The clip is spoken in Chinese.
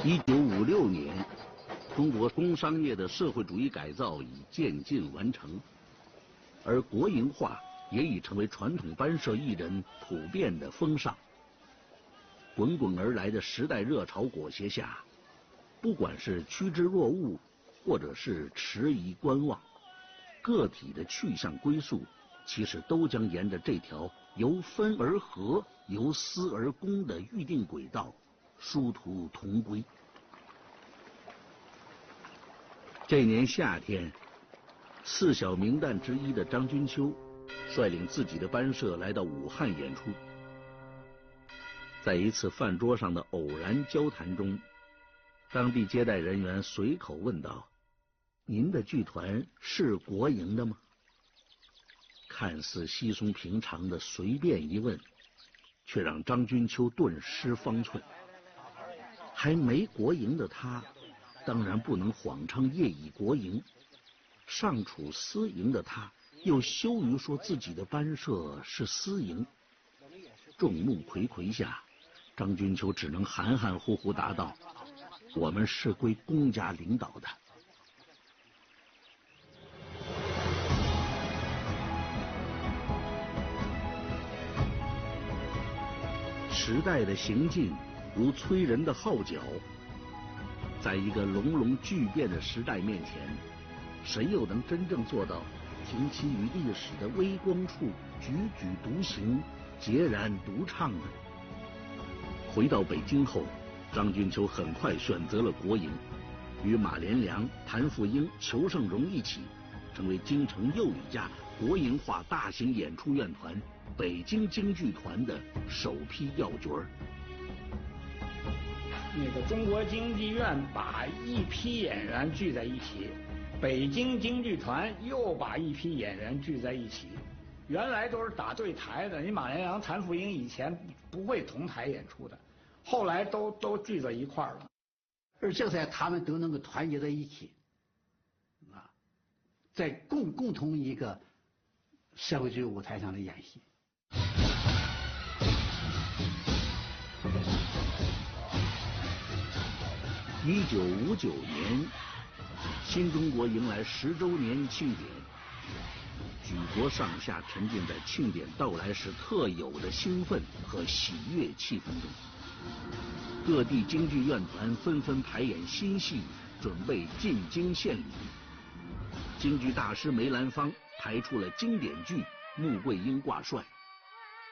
1956年，中国工商业的社会主义改造已渐近完成，而国营化也已成为传统班社艺人普遍的风尚。滚滚而来的时代热潮裹挟下，不管是趋之若鹜，或者是迟疑观望，个体的去向归宿，其实都将沿着这条由分而合、由私而公的预定轨道，殊途同归。这年夏天，4小名旦之一的张君秋率领自己的班社来到武汉演出。在一次饭桌上的偶然交谈中，当地接待人员随口问道：“您的剧团是国营的吗？”看似稀松平常的随便一问，却让张君秋顿失方寸。还没国营的他，当然不能谎称业已国营；尚处私营的他，又羞于说自己的班社是私营。众目睽睽下，张君秋只能含含糊糊答道：“我们是归公家领导的。”时代的行进如催人的号角，在一个隆隆巨变的时代面前，谁又能真正做到停栖于历史的微光处，踽踽独行，孑然独唱呢？回到北京后，张君秋很快选择了国营，与马连良、谭富英、裘盛戎一起，成为京城又一家国营化大型演出院团——北京京剧团的首批要角儿。 那个中国京剧院把一批演员聚在一起，北京京剧团又把一批演员聚在一起。原来都是打对台的，你马连良、谭富英以前不会同台演出的，后来都聚在一块儿了。 而这才他们都能够团结在一起，在共同一个社会主义舞台上的演戏。 1959年，新中国迎来10周年庆典，举国上下沉浸在庆典到来时特有的兴奋和喜悦气氛中。各地京剧院团纷纷排演新戏，准备进京献礼。京剧大师梅兰芳排出了经典剧《穆桂英挂帅》。